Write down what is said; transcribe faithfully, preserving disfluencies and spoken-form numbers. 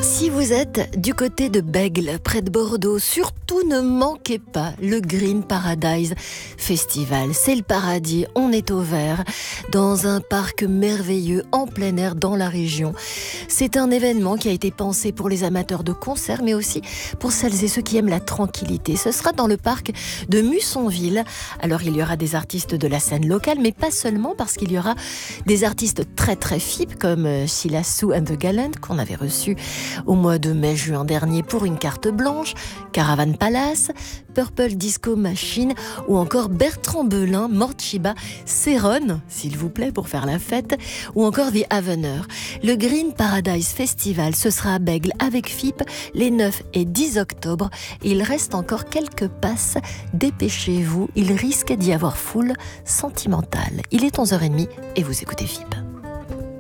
Si vous êtes du côté de Bègles, près de Bordeaux, surtout ne manquez pas le Green Paradise Festival. C'est le paradis, on est au vert, dans un parc merveilleux en plein air dans la région. C'est un événement qui a été pensé pour les amateurs de concerts, mais aussi pour celles et ceux qui aiment la tranquillité. Ce sera dans le parc de Mussonville. Alors il y aura des artistes de la scène locale, mais pas seulement, parce qu'il y aura des artistes très très F I P, comme Sheila Sue and the Gallant, qu'on avait reçu au mois de mai-juin dernier pour une carte blanche, Caravan Palace, Purple Disco Machine ou encore Bertrand Belin, Morchiba, Céron, s'il vous plaît, pour faire la fête, ou encore The Avener. Le Green Paradise Festival, ce sera à Bègles avec F I P les neuf et dix octobre. Il reste encore quelques passes. Dépêchez-vous, il risque d'y avoir foule sentimentale. Il est onze heures trente et vous écoutez F I P.